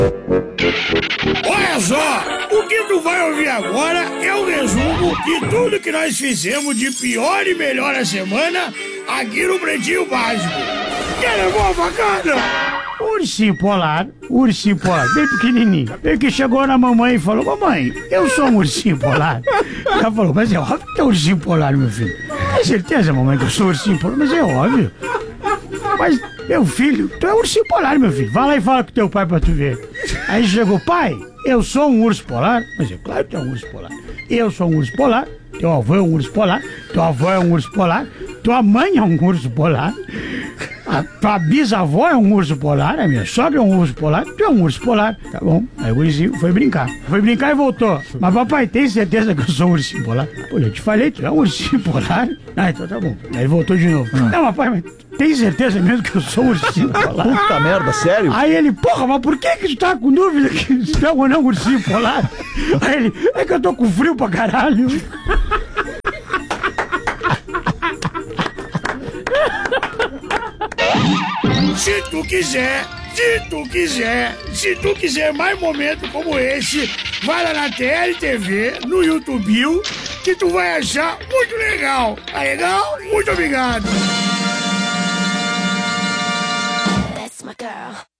Olha só, o que tu vai ouvir agora é o resumo de tudo que nós fizemos de pior e melhor a semana aqui no Pretinho Básico. Quer levar uma facada? Ursinho polar, bem pequenininho. Ele que chegou na mamãe e falou: mamãe, eu sou um ursinho polar. Ela falou: mas é óbvio que é um ursinho polar, meu filho. Tem certeza, mamãe, que eu sou ursinho polar? Mas é óbvio. Mas, meu filho, tu é ursinho polar, meu filho. Vai lá e fala com teu pai pra tu ver. Aí chegou: pai, eu sou um urso polar. Mas é claro que tu é um urso polar. Eu sou um urso polar. Teu avô é um urso polar. Tua avó é um urso polar. Tua mãe é um urso polar. A tua bisavó é um urso polar, a minha sogra é um urso polar, tu é um urso polar. Tá bom. Aí o ursinho foi brincar. E voltou. Mas papai, tem certeza que eu sou um ursinho polar? Pô, eu te falei, tu é um ursinho polar? Ah, então tá bom. Aí voltou de novo. Não, papai, mas tem certeza mesmo que eu sou um ursinho polar? Puta merda, sério? Aí ele: porra, mas por que tu tá com dúvida que se é ou não um ursinho polar? Aí ele: é que eu tô com frio pra caralho. Se tu quiser mais momentos como esse, vai lá na TLTV, no YouTube, que tu vai achar muito legal. Tá legal? Muito obrigado. That's my girl.